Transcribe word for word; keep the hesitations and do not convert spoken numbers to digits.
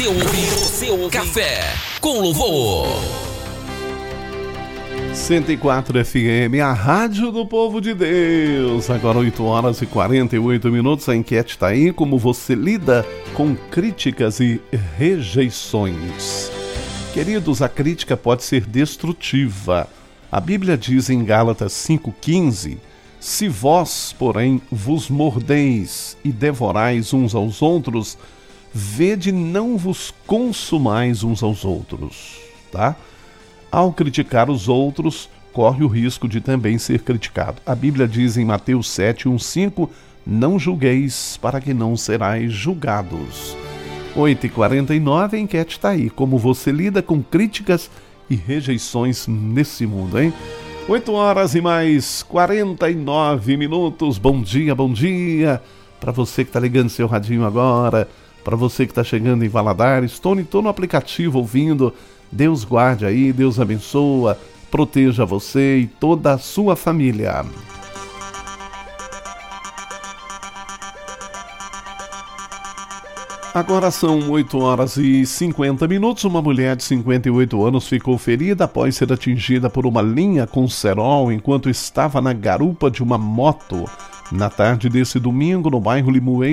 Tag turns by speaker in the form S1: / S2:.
S1: Você ouve, você ouve Café com Louvor.
S2: cento e quatro F M, a rádio do povo de Deus. Agora oito horas e quarenta e oito minutos, a enquete está aí. Como você lida com críticas e rejeições? Queridos, a crítica pode ser destrutiva. A Bíblia diz em Gálatas cinco quinze: se vós, porém, vos mordeis e devorais uns aos outros, vede não vos consumais uns aos outros, tá? Ao criticar os outros, corre o risco de também ser criticado. A Bíblia diz em Mateus sete, um, cinco: não julgueis, para que não serais julgados. oito e quarenta e nove, a enquete está aí. Como você lida com críticas e rejeições nesse mundo, hein? oito horas e mais quarenta e nove minutos. Bom dia, bom dia. Para você que está ligando seu radinho agora, para você que está chegando em Valadares, estou no aplicativo ouvindo. Deus guarde aí, Deus abençoa, proteja você e toda a sua família. Agora são oito horas e cinquenta minutos. Uma mulher de cinquenta e oito anos ficou ferida após ser atingida por uma linha com cerol enquanto estava na garupa de uma moto na tarde desse domingo no bairro Limoeiro,